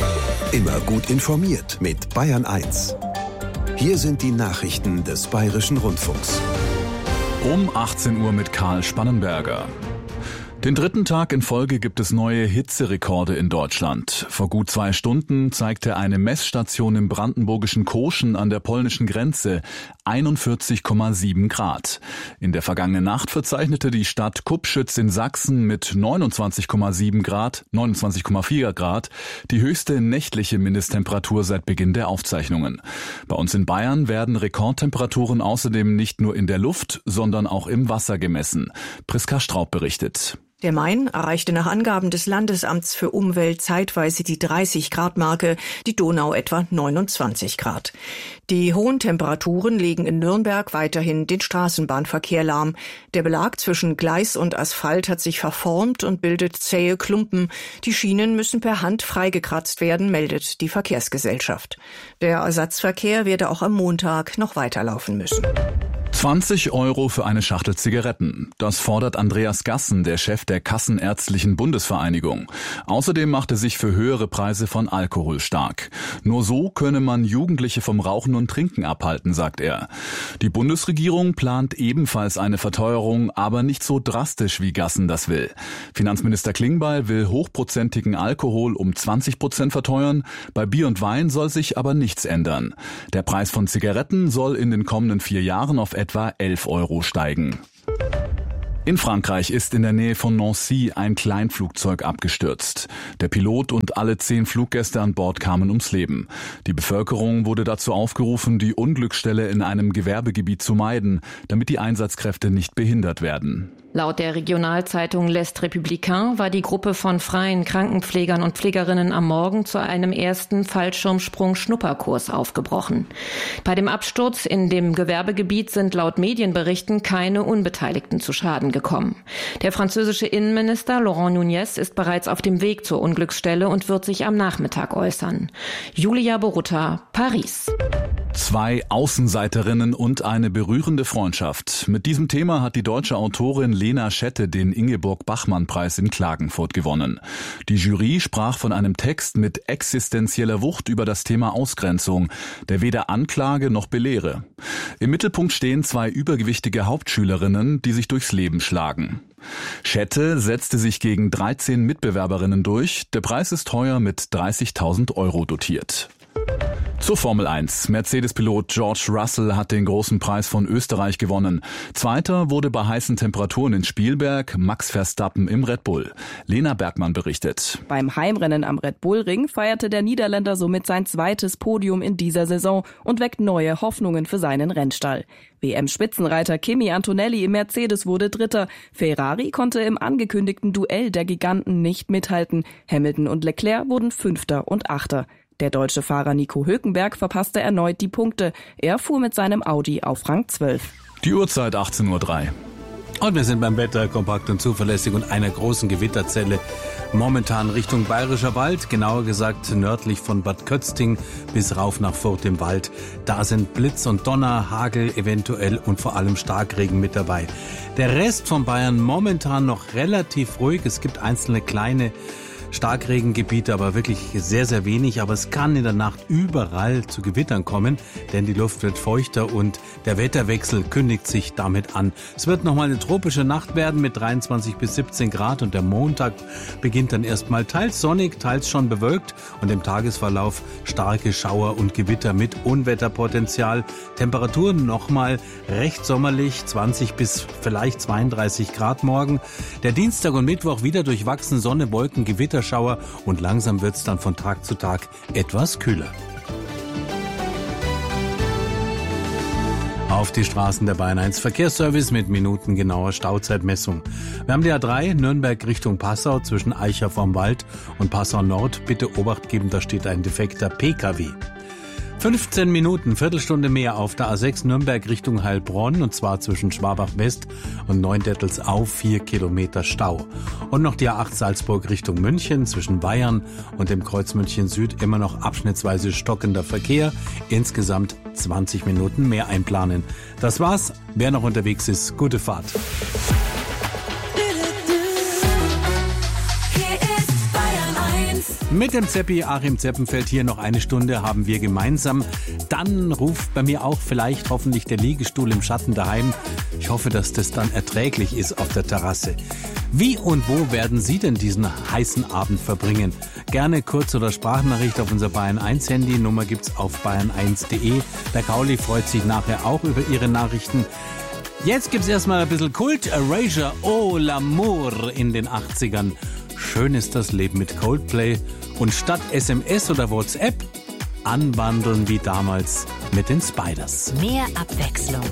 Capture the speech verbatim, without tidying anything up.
Immer gut informiert mit Bayern eins. Hier sind die Nachrichten des Bayerischen Rundfunks. Um achtzehn Uhr mit Karl Spannenberger. Den dritten Tag in Folge gibt es neue Hitzerekorde in Deutschland. Vor gut zwei Stunden zeigte eine Messstation im brandenburgischen Koschen an der polnischen Grenze einundvierzig Komma sieben Grad. In der vergangenen Nacht verzeichnete die Stadt Kupschütz in Sachsen mit neunundzwanzig Komma sieben Grad, neunundzwanzig Komma vier Grad die höchste nächtliche Mindesttemperatur seit Beginn der Aufzeichnungen. Bei uns in Bayern werden Rekordtemperaturen außerdem nicht nur in der Luft, sondern auch im Wasser gemessen. Priska Straub berichtet. Der Main erreichte nach Angaben des Landesamts für Umwelt zeitweise die dreißig Grad Marke, die Donau etwa neunundzwanzig Grad. Die hohen Temperaturen legen in Nürnberg weiterhin den Straßenbahnverkehr lahm. Der Belag zwischen Gleis und Asphalt hat sich verformt und bildet zähe Klumpen. Die Schienen müssen per Hand freigekratzt werden, meldet die Verkehrsgesellschaft. Der Ersatzverkehr werde auch am Montag noch weiterlaufen müssen. zwanzig Euro für eine Schachtel Zigaretten. Das fordert Andreas Gassen, der Chef der Kassenärztlichen Bundesvereinigung. Außerdem macht er sich für höhere Preise von Alkohol stark. Nur so könne man Jugendliche vom Rauchen und Trinken abhalten, sagt er. Die Bundesregierung plant ebenfalls eine Verteuerung, aber nicht so drastisch, wie Gassen das will. Finanzminister Klingbeil will hochprozentigen Alkohol um zwanzig Prozent verteuern. Bei Bier und Wein soll sich aber nichts ändern. Der Preis von Zigaretten soll in den kommenden vier Jahren auf etwa elf Euro steigen. In Frankreich ist in der Nähe von Nancy ein Kleinflugzeug abgestürzt. Der Pilot und alle zehn Fluggäste an Bord kamen ums Leben. Die Bevölkerung wurde dazu aufgerufen, die Unglücksstelle in einem Gewerbegebiet zu meiden, damit die Einsatzkräfte nicht behindert werden. Laut der Regionalzeitung L'Est Républicain war die Gruppe von freien Krankenpflegern und Pflegerinnen am Morgen zu einem ersten Fallschirmsprung-Schnupperkurs aufgebrochen. Bei dem Absturz in dem Gewerbegebiet sind laut Medienberichten keine Unbeteiligten zu Schaden gekommen. Der französische Innenminister Laurent Nunez ist bereits auf dem Weg zur Unglücksstelle und wird sich am Nachmittag äußern. Julia Borutta, Paris. Zwei Außenseiterinnen und eine berührende Freundschaft. Mit diesem Thema hat die deutsche Autorin Lena Schette den Ingeborg-Bachmann-Preis in Klagenfurt gewonnen. Die Jury sprach von einem Text mit existenzieller Wucht über das Thema Ausgrenzung, der weder Anklage noch belehre. Im Mittelpunkt stehen zwei übergewichtige Hauptschülerinnen, die sich durchs Leben schlagen. Schette setzte sich gegen dreizehn Mitbewerberinnen durch. Der Preis ist teuer mit dreißigtausend Euro dotiert. Zur Formel eins. Mercedes-Pilot George Russell hat den großen Preis von Österreich gewonnen. Zweiter wurde bei heißen Temperaturen in Spielberg Max Verstappen im Red Bull. Lena Bergmann berichtet. Beim Heimrennen am Red Bull Ring feierte der Niederländer somit sein zweites Podium in dieser Saison und weckt neue Hoffnungen für seinen Rennstall. W M-Spitzenreiter Kimi Antonelli im Mercedes wurde Dritter. Ferrari konnte im angekündigten Duell der Giganten nicht mithalten. Hamilton und Leclerc wurden Fünfter und Achter. Der deutsche Fahrer Nico Hülkenberg verpasste erneut die Punkte. Er fuhr mit seinem Audi auf Rang zwölf. Die Uhrzeit achtzehn Uhr drei. Und wir sind beim Wetter kompakt und zuverlässig und einer großen Gewitterzelle. Momentan Richtung Bayerischer Wald, genauer gesagt nördlich von Bad Kötzting bis rauf nach Furth im Wald. Da sind Blitz und Donner, Hagel eventuell und vor allem Starkregen mit dabei. Der Rest von Bayern momentan noch relativ ruhig. Es gibt einzelne kleine Starkregengebiete, aber wirklich sehr, sehr wenig. Aber es kann in der Nacht überall zu Gewittern kommen, denn die Luft wird feuchter und der Wetterwechsel kündigt sich damit an. Es wird nochmal eine tropische Nacht werden mit dreiundzwanzig bis siebzehn Grad und der Montag beginnt dann erstmal teils sonnig, teils schon bewölkt und im Tagesverlauf starke Schauer und Gewitter mit Unwetterpotenzial. Temperaturen nochmal recht sommerlich, zwanzig bis vielleicht zweiunddreißig Grad morgen. Der Dienstag und Mittwoch wieder durchwachsen, Sonne, Wolken, Gewitter, Schauer und langsam wird es dann von Tag zu Tag etwas kühler. Auf die Straßen der Bayern eins Verkehrsservice mit minutengenauer Stauzeitmessung. Wir haben die A drei Nürnberg Richtung Passau zwischen Eicher vorm Wald und Passau Nord. Bitte Obacht geben, da steht ein defekter P K W. fünfzehn Minuten, Viertelstunde mehr auf der A sechs Nürnberg Richtung Heilbronn und zwar zwischen Schwabach West und Neuendettelsau vier Kilometer Stau. Und noch die A acht Salzburg Richtung München zwischen Bayern und dem Kreuz München Süd immer noch abschnittsweise stockender Verkehr. Insgesamt zwanzig Minuten mehr einplanen. Das war's. Wer noch unterwegs ist, gute Fahrt. Mit dem Zeppi Achim Zeppenfeld hier noch eine Stunde haben wir gemeinsam. Dann ruft bei mir auch vielleicht hoffentlich der Liegestuhl im Schatten daheim. Ich hoffe, dass das dann erträglich ist auf der Terrasse. Wie und wo werden Sie denn diesen heißen Abend verbringen? Gerne Kurz- oder Sprachnachricht auf unser Bayern eins Handy. Nummer gibt's auf bayern eins punkt de. Der Gauli freut sich nachher auch über Ihre Nachrichten. Jetzt gibt's erstmal ein bisschen Kult. Erasure, oh l'amour in den achtzigern. Schön ist das Leben mit Coldplay. Und statt S M S oder WhatsApp anwandeln wie damals mit den Spiders. Mehr Abwechslung